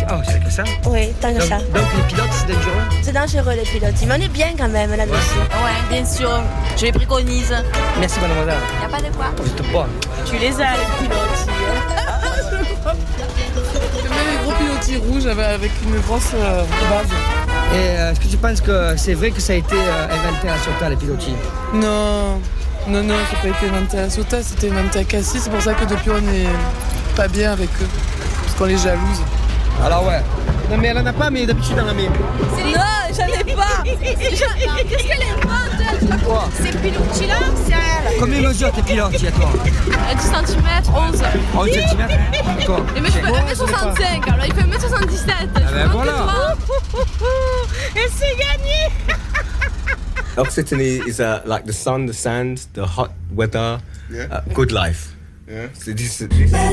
Oh, c'est que ça? Oui, tant que ça. Donc les pilotes, c'est dangereux? C'est dangereux les pilotes. Mais on est bien quand même là-dessus. Ouais, bien sûr. Je les préconise. Merci, mademoiselle. Y a pas de quoi. Vous êtes bonne. Tu les as les pilotes. Même les gros pilotis rouges avec une grosse base. Et est-ce que tu penses que c'est vrai que ça a été inventé à Ciotat, les pilotis? Non, ça n'a pas été inventé à Ciotat, c'était inventé à Cassis. C'est pour ça que depuis on n'est pas bien avec eux, parce qu'on les jalouse. Alors ouais. Non mais elle en a pas, mais d'habitude elle en a mis. Non, j'en ai pas. Qu'est-ce qu'elle invente? Quoi? Ces pilotis-là, c'est elle. Combien mesure tes pilotes, à toi? 10 cm, 11. 11 cm? D'accord. Et mais je fais 1m65, alors il fait 1m77. Ah ben voilà. Et c'est gagné. Occitanie is like the sun, the sand, the hot weather, good life. Yeah. So this